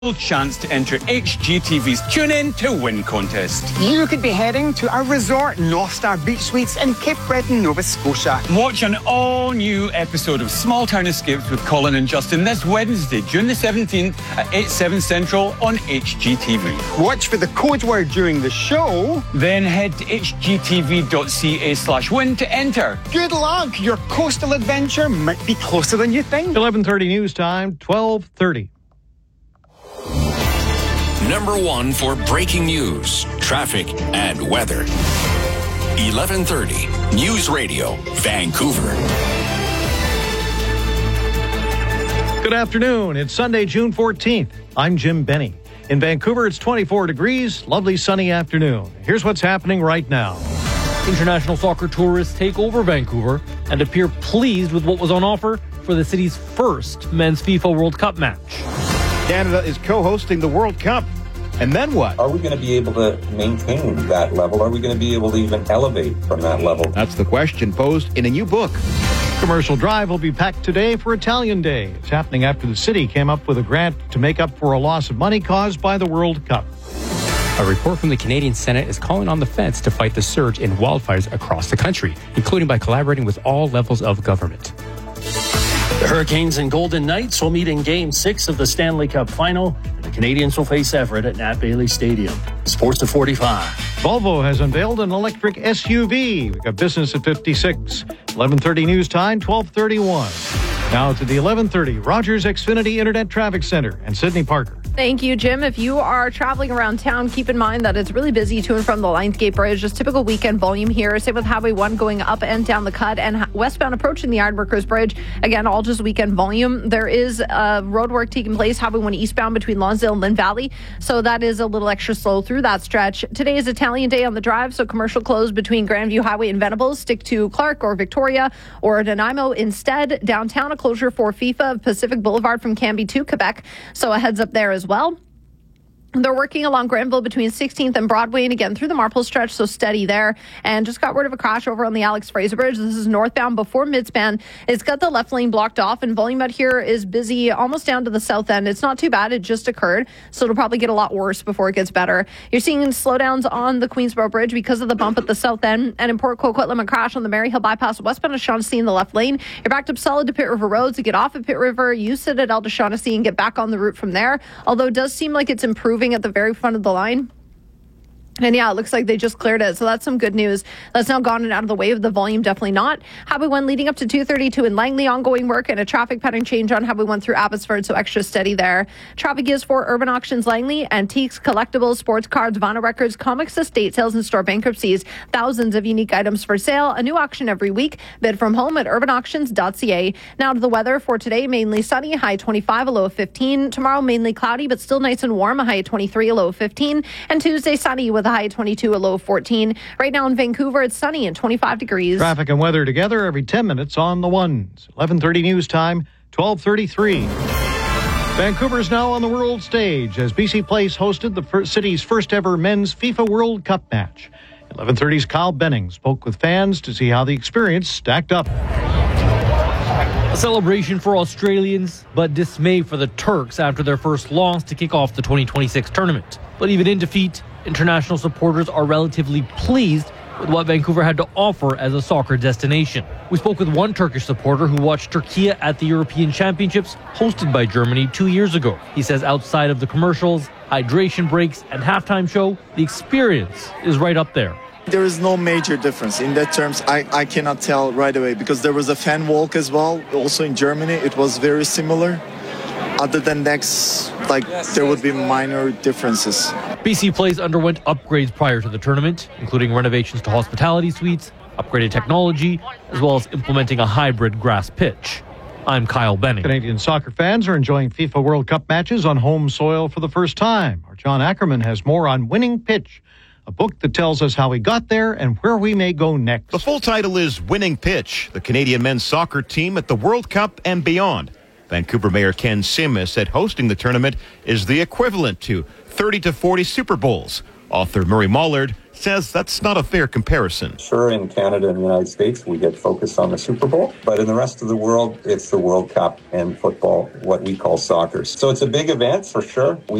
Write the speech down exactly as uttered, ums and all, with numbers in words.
chance to enter H G T V's Tune In to Win contest. You could be heading to our resort, North Star Beach Suites in Cape Breton, Nova Scotia. Watch an all-new episode of Small Town Escapes with Colin and Justin this Wednesday, June the seventeenth at eight, seven Central on H G T V. Watch for the code word during the show. Then head to hgtv.ca slash win to enter. Good luck. Your coastal adventure might be closer than you think. eleven thirty news time, twelve thirty. Number one for breaking news, traffic, and weather. eleven thirty News Radio, Vancouver. Good afternoon. It's Sunday, June fourteenth. I'm Jim Benny. In Vancouver, it's twenty-four degrees, lovely sunny afternoon. Here's what's happening right now. International soccer tourists take over Vancouver and appear pleased with what was on offer for the city's first men's FIFA World Cup match. Canada is co-hosting the World Cup. And then what? Are we going to be able to maintain that level? Are we going to be able to even elevate from that level? That's the question posed in a new book. Commercial Drive will be packed today for Italian Day. It's happening after the city came up with a grant to make up for a loss of money caused by the World Cup. A report from the Canadian Senate is calling on the feds to fight the surge in wildfires across the country, including by collaborating with all levels of government. The Hurricanes and Golden Knights will meet in Game six of the Stanley Cup Final, and the Canadians will face Everett at Nat Bailey Stadium. Sports at forty-five. Volvo has unveiled an electric S U V. We've got business at fifty-six. eleven thirty news time, twelve thirty-one. Now to the eleven thirty Rogers Xfinity Internet Traffic Center and Sydney Parker. Thank you, Jim. If you are traveling around town, keep in mind that it's really busy to and from the Lionsgate Bridge. Just typical weekend volume here. Same with Highway one going up and down the cut and westbound approaching the Ironworkers Bridge. Again, all just weekend volume. There is uh, road work taking place, Highway one eastbound between Lonsdale and Lynn Valley. So that is a little extra slow through that stretch. Today is Italian Day on the drive, so commercial closed between Grandview Highway and Venables. Stick to Clark or Victoria or Nanaimo instead. Downtown, a closure for FIFA Pacific Boulevard from Cambie to Quebec. So a heads up there as well. They're working along Granville between sixteenth and Broadway and again through the Marple stretch, so steady there. And just got word of a crash over on the Alex Fraser Bridge. This is northbound before midspan. It's got the left lane blocked off, and volume out here is busy almost down to the south end. It's not too bad. It just occurred, so it'll probably get a lot worse before it gets better. You're seeing slowdowns on the Queensboro Bridge because of the bump at the south end. And in Port Coquitlam, a crash on the Maryhill bypass westbound of Shaughnessy in the left lane. You're backed up solid to Pitt River Road to get off at Pitt River. You sit at Elder Shaughnessy and get back on the route from there. Although it does seem like it's improving at the very front of the line. And yeah, it looks like they just cleared it. So that's some good news. That's now gone and out of the way of the volume. Definitely not. Highway one leading up to two thirty-two in Langley, ongoing work and a traffic pattern change on Highway one through Abbotsford. So extra steady there. Traffic is for Urban Auctions Langley, antiques, collectibles, sports cards, vinyl records, comics, estate sales, and store bankruptcies. Thousands of unique items for sale. A new auction every week. Bid from home at urban auctions dot c a. Now to the weather for today. Mainly sunny, high twenty-five, a low of fifteen. Tomorrow mainly cloudy, but still nice and warm, a high of twenty-three, a low of fifteen. And Tuesday sunny with a high of twenty-two, a low of fourteen. Right now in Vancouver, it's sunny and twenty-five degrees. Traffic and weather together every ten minutes on the ones. eleven thirty news time, twelve thirty-three. Vancouver's now on the world stage as B C Place hosted the first, city's first ever men's FIFA World Cup match. eleven thirty's Kyle Benning spoke with fans to see how the experience stacked up. A celebration for Australians, but dismay for the Turks after their first loss to kick off the twenty twenty-six tournament. But even in defeat, international supporters are relatively pleased with what Vancouver had to offer as a soccer destination. We spoke with one Turkish supporter who watched Turkey at the European Championships hosted by Germany two years ago. He says outside of the commercials, hydration breaks, and halftime show, the experience is right up there. There is no major difference. In that terms, I, I cannot tell right away because there was a fan walk as well. Also in Germany, it was very similar. Other than next, like yes, there would be minor differences. B C Place underwent upgrades prior to the tournament, including renovations to hospitality suites, upgraded technology, as well as implementing a hybrid grass pitch. I'm Kyle Benning. Canadian soccer fans are enjoying FIFA World Cup matches on home soil for the first time. Our John Ackerman has more on Winning Pitch, a book that tells us how we got there and where we may go next. The full title is Winning Pitch, the Canadian men's soccer team at the World Cup and beyond. Vancouver Mayor Ken Simas said hosting the tournament is the equivalent to thirty to forty Super Bowls. Author Murray Mollard says that's not a fair comparison. Sure, in Canada and the United States, we get focused on the Super Bowl, but in the rest of the world, it's the World Cup and football, what we call soccer. So it's a big event for sure. We